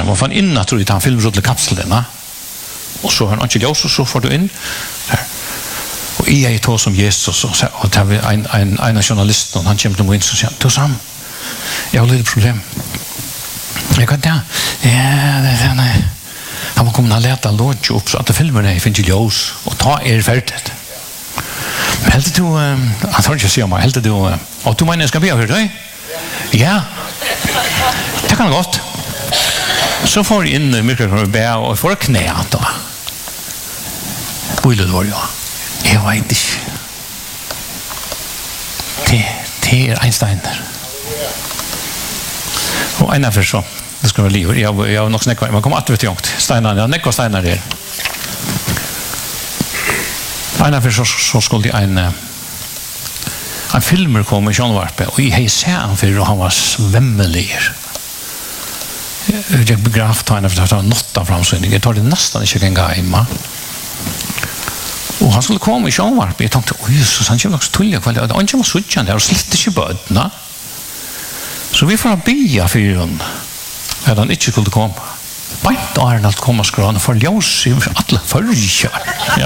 kapslen. Man fann in att han filmrulle kapslen. Och så har han inte ljus och så får du in. Och jag är då som Jesus och det var en av journalisten han kommer till mig in och säger, du Sam, jag har lite problem. Jag kan det. Ja, nej. Han var kommit att leta långt upp så att filmerna finns i ljus och ta färdigt. Men helt du, han tar inte säga mig, helt du, och du menar jag ska be för dig? Ja. Det kan gott. Så får jag in i mikrofonen och be och får knä då. Bojlet var jag. Jag vet inte. Det är Einsteiner. Och en av så. Det ska vara liv. Jag har nog snäckat. Man kommer att vet jag. Steiner, jag näckar Steiner där. En av så skulle en filmer kom i Sjönevarpe och jag ser han för och han var svämmelig. Jag begravt han efter att ha notta framsynning. Jag tar det nästan inte en gång hemma. Och han skulle komma i Sjönevarpe. Jag tänkte, oj, så han kommer också tulliga kvalitet. Han kommer suttjande här och slitter sig bödna. Så vi får bia för honom. Att han inte skulle komma. Bant Arnold kommer skran för ljus i alla förrjar. Ja.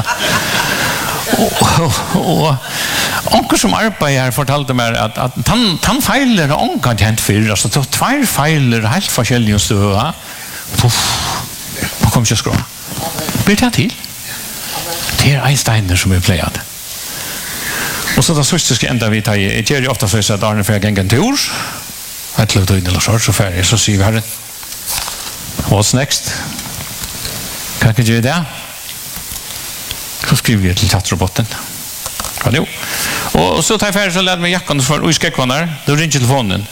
Och onkel som arbetar här fortalte mig att han feiler onkel hänt för alltså så två feiler helt forskjellige støa. Man kommer inte skran. Blir det till? Det är Einsteiner som är playad. Och så det sista ska ända vi tar i. Det är ju ofta så att Arne får gänga en tur. Ett litet in eller så färdig så ser vi här. What's next? Kan jag göra det? Så skriver vi till chattroboten. Ja, och så tar jag färdig så lär mig jackan för och skräckvan där. Då ringer telefonen.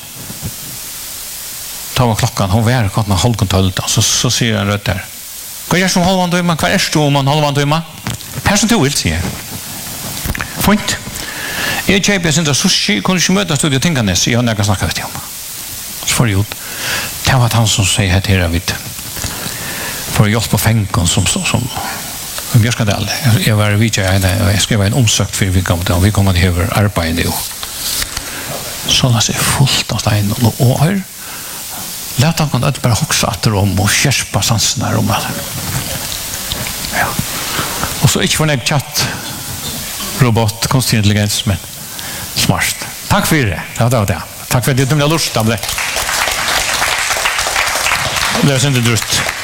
Tar klockan. Hon var kvart med halvkontroll. Så ser jag rött där. Vad är det som halvan döma? Vad är det om man halvan döma? Person to will säger. Fint. Jag köper sin där sushi. Kunde inte möta studiet Tinganes. Jag har näka snackat om. Så får jag ut. Det var han som säger här till David. För jag på fänken som Björskadal. Jag var vidare jag skrev en omsökt för vi kommer att ha arbete nu. Så det är fullt av stein och år. Lät han kunna bara huxa att om och skärpa sanserna om det. Ja. Och så inte för en chatt robot, konstig intelligens, men smart. Tack för det. Ja. Tack för att du har lust av det. Det är inte drutt.